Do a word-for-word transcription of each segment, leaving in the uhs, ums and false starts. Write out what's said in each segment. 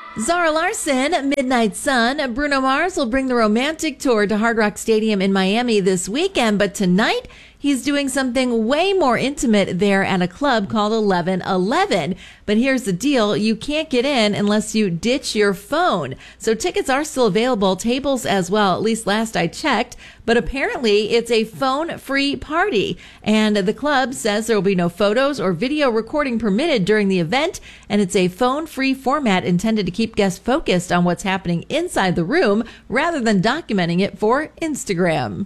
Zara Larsson, Midnight Sun. Bruno Mars will bring the romantic tour to Hard Rock Stadium in Miami this weekend, but tonight he's doing something way more intimate there at a club called eleven eleven. But here's the deal. You can't get in unless you ditch your phone. So tickets are still available, tables as well, at least last I checked. But apparently it's a phone-free party. And the club says there will be no photos or video recording permitted during the event. And it's a phone-free format intended to keep guests focused on what's happening inside the room rather than documenting it for Instagram.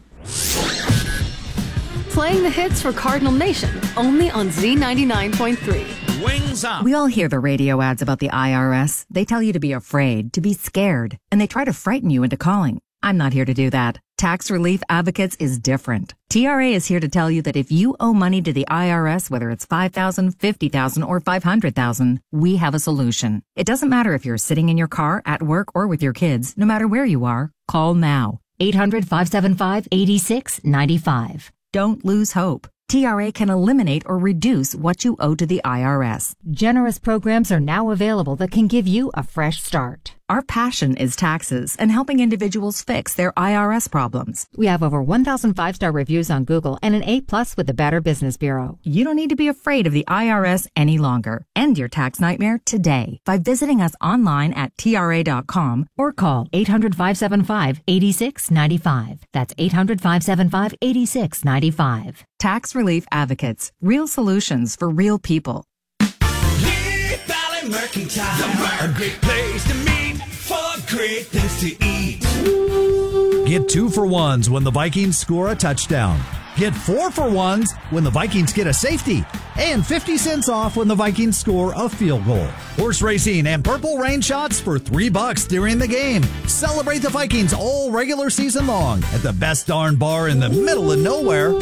Playing the hits for Cardinal Nation, only on Z ninety-nine point three. Wings up. We all hear the radio ads about the I R S. They tell you to be afraid, to be scared, and they try to frighten you into calling. I'm not here to do that. Tax Relief Advocates is different. T R A is here to tell you that if you owe money to the I R S, whether it's five thousand dollars, fifty thousand dollars, or five hundred thousand dollars, we have a solution. It doesn't matter if you're sitting in your car, at work, or with your kids. No matter where you are, call now. eight hundred, five seven five, eight six nine five. Don't lose hope. T R A can eliminate or reduce what you owe to the I R S. Generous programs are now available that can give you a fresh start. Our passion is taxes and helping individuals fix their I R S problems. We have over one thousand five-star reviews on Google and an A plus with the Better Business Bureau. You don't need to be afraid of the I R S any longer. End your tax nightmare today by visiting us online at T R A dot com or call eight hundred, five seven five, eight six nine five. That's eight hundred, five seven five, eight six nine five. Tax Relief Advocates. Real solutions for real people. Lee Valley Mercantile, a great place to meet for great things to eat. Get two for ones when the Vikings score a touchdown. Get four for ones when the Vikings get a safety. And fifty cents off when the Vikings score a field goal. Horse racing and purple rain shots for three bucks during the game. Celebrate the Vikings all regular season long at the best darn bar in the middle of nowhere.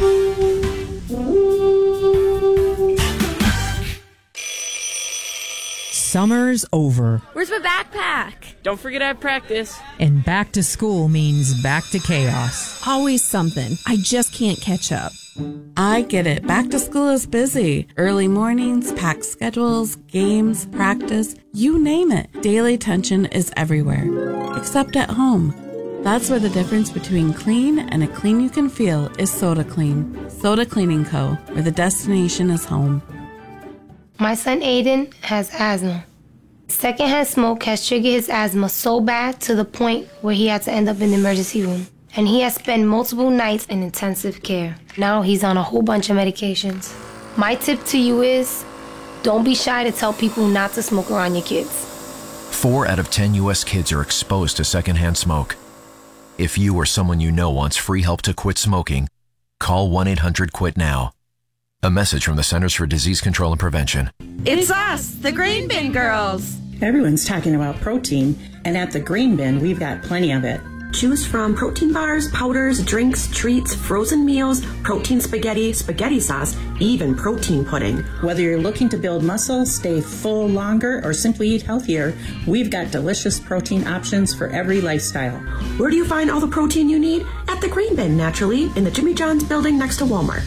Summer's over. Where's my backpack? Don't forget I have practice. And back to school means back to chaos. Always something. I just can't catch up. I get it. Back to school is busy. Early mornings, packed schedules, games, practice, you name it. Daily tension is everywhere, except at home. That's where the difference between clean and a clean you can feel is Soda Clean. Soda Cleaning Co., where the destination is home. My son Aiden has asthma. Secondhand smoke has triggered his asthma so bad to the point where he had to end up in the emergency room. And he has spent multiple nights in intensive care. Now he's on a whole bunch of medications. My tip to you is, don't be shy to tell people not to smoke around your kids. Four out of ten U S kids are exposed to secondhand smoke. If you or someone you know wants free help to quit smoking, call one eight hundred quit now. A message from the Centers for Disease Control and Prevention. It's us, the Green Bin Girls. Everyone's talking about protein, and at the Green Bin, we've got plenty of it. Choose from protein bars, powders, drinks, treats, frozen meals, protein spaghetti, spaghetti sauce, even protein pudding. Whether you're looking to build muscle, stay full longer, or simply eat healthier, we've got delicious protein options for every lifestyle. Where do you find all the protein you need? At the Green Bin, naturally, in the Jimmy John's building next to Walmart.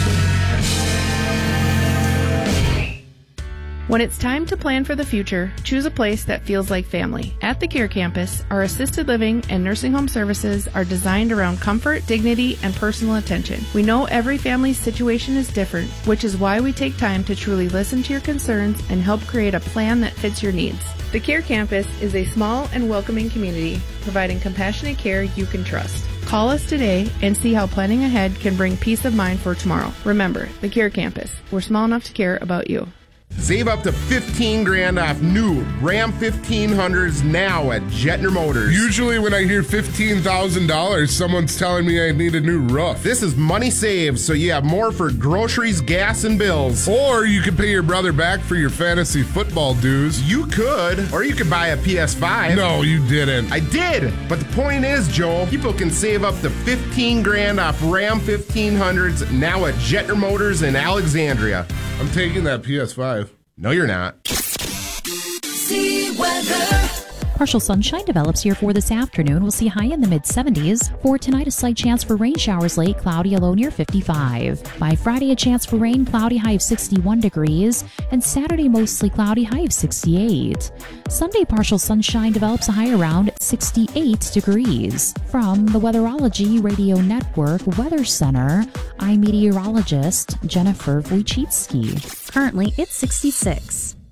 When it's time to plan for the future, choose a place that feels like family. At the Care Campus, our assisted living and nursing home services are designed around comfort, dignity, and personal attention. We know every family's situation is different, which is why we take time to truly listen to your concerns and help create a plan that fits your needs. The Care Campus is a small and welcoming community, providing compassionate care you can trust. Call us today and see how planning ahead can bring peace of mind for tomorrow. Remember, the Care Campus. We're small enough to care about you. Save up to fifteen grand off new Ram fifteen hundreds now at Jetner Motors. Usually when I hear fifteen thousand dollars, someone's telling me I need a new roof. This is money saved, so you have more for groceries, gas, and bills. Or you could pay your brother back for your fantasy football dues. You could, or you could buy a P S five. No, you didn't. I did, but the point is, Joel, people can save up to fifteen grand off Ram fifteen hundreds now at Jetner Motors in Alexandria. I'm taking that P S five. No, you're not. See weather. Partial sunshine develops here for this afternoon. We'll see high in the mid seventies. For tonight, a slight chance for rain showers late, cloudy, a low near fifty-five. By Friday, a chance for rain, cloudy, high of sixty-one degrees. And Saturday, mostly cloudy, high of sixty-eight. Sunday, partial sunshine develops a high around sixty-eight degrees. From the Weatherology Radio Network Weather Center, I'm meteorologist Jennifer Wojcicki. Currently, it's sixty-six.